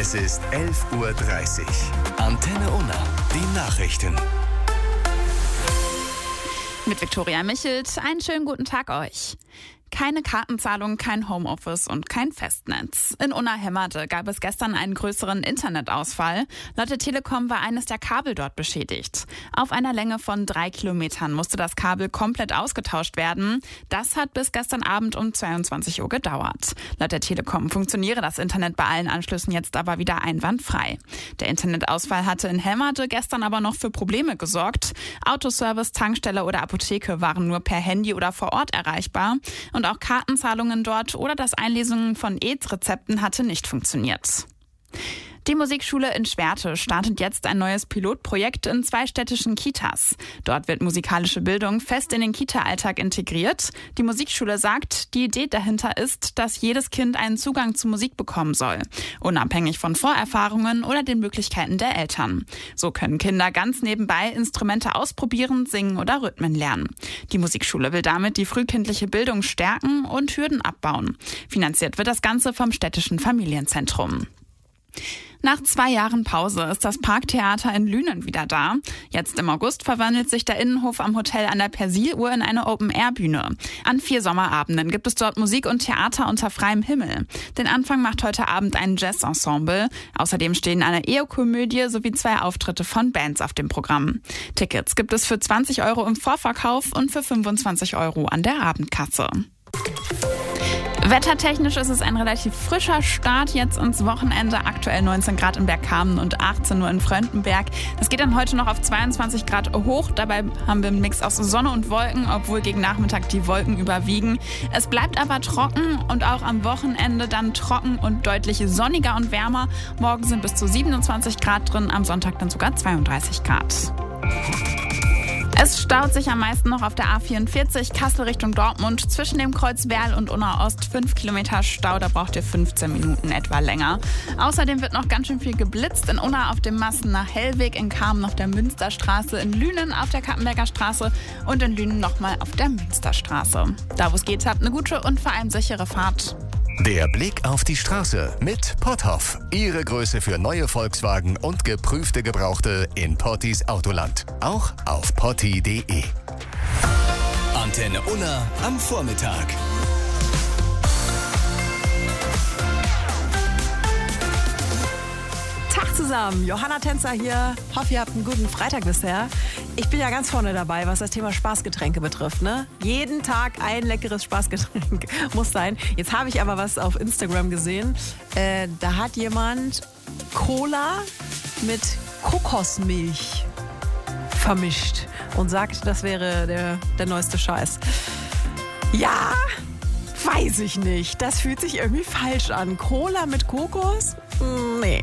Es ist 11:30 Uhr. Antenne Unna, die Nachrichten. Mit Viktoria Michelt, einen schönen guten Tag euch. Keine Kartenzahlung, kein Homeoffice und kein Festnetz. In Unna-Hemmerde gab es gestern einen größeren Internetausfall. Laut der Telekom war eines der Kabel dort beschädigt. Auf einer Länge von 3 Kilometern musste das Kabel komplett ausgetauscht werden. Das hat bis gestern Abend um 22 Uhr gedauert. Laut der Telekom funktioniere das Internet bei allen Anschlüssen jetzt aber wieder einwandfrei. Der Internetausfall hatte in Hemmerde gestern aber noch für Probleme gesorgt. Autoservice, Tankstelle oder Apotheke waren nur per Handy oder vor Ort erreichbar. Und auch Kartenzahlungen dort oder das Einlesen von AIDS-Rezepten hatte nicht funktioniert. Die Musikschule in Schwerte startet jetzt ein neues Pilotprojekt in 2 städtischen Kitas. Dort wird musikalische Bildung fest in den Kita-Alltag integriert. Die Musikschule sagt, die Idee dahinter ist, dass jedes Kind einen Zugang zu Musik bekommen soll, unabhängig von Vorerfahrungen oder den Möglichkeiten der Eltern. So können Kinder ganz nebenbei Instrumente ausprobieren, singen oder Rhythmen lernen. Die Musikschule will damit die frühkindliche Bildung stärken und Hürden abbauen. Finanziert wird das Ganze vom städtischen Familienzentrum. Nach 2 Jahren Pause ist das Parktheater in Lünen wieder da. Jetzt im August verwandelt sich der Innenhof am Hotel an der Persiluhr in eine Open-Air-Bühne. An 4 Sommerabenden gibt es dort Musik und Theater unter freiem Himmel. Den Anfang macht heute Abend ein Jazz-Ensemble. Außerdem stehen eine Ehekomödie sowie 2 Auftritte von Bands auf dem Programm. Tickets gibt es für 20 € im Vorverkauf und für 25 € an der Abendkasse. Wettertechnisch ist es ein relativ frischer Start jetzt ins Wochenende. Aktuell 19 Grad in Bergkamen und 18 nur in Fröndenberg. Das geht dann heute noch auf 22 Grad hoch. Dabei haben wir einen Mix aus Sonne und Wolken, obwohl gegen Nachmittag die Wolken überwiegen. Es bleibt aber trocken und auch am Wochenende dann trocken und deutlich sonniger und wärmer. Morgen sind bis zu 27 Grad drin, am Sonntag dann sogar 32 Grad. Es staut sich am meisten noch auf der A44 Kassel Richtung Dortmund. Zwischen dem Kreuz Werl und Unna Ost 5 Kilometer Stau, da braucht ihr 15 Minuten etwa länger. Außerdem wird noch ganz schön viel geblitzt. In Unna auf dem Massen nach Hellweg, in Kamen auf der Münsterstraße, in Lünen auf der Kappenberger Straße und in Lünen nochmal auf der Münsterstraße. Da wo es geht, habt eine gute und vor allem sichere Fahrt. Der Blick auf die Straße mit Potthoff. Ihre Größe für neue Volkswagen und geprüfte Gebrauchte in Pottis Autoland. Auch auf potti.de. Antenne Unna am Vormittag. Tag zusammen, Johanna Tänzer hier. Hoffe, ihr habt einen guten Freitag bisher. Ich bin ja ganz vorne dabei, was das Thema Spaßgetränke betrifft. Ne? Jeden Tag ein leckeres Spaßgetränk muss sein. Jetzt habe ich aber was auf Instagram gesehen. Da hat jemand Cola mit Kokosmilch vermischt und sagt, das wäre der neueste Scheiß. Ja, weiß ich nicht. Das fühlt sich irgendwie falsch an. Cola mit Kokos? Nee.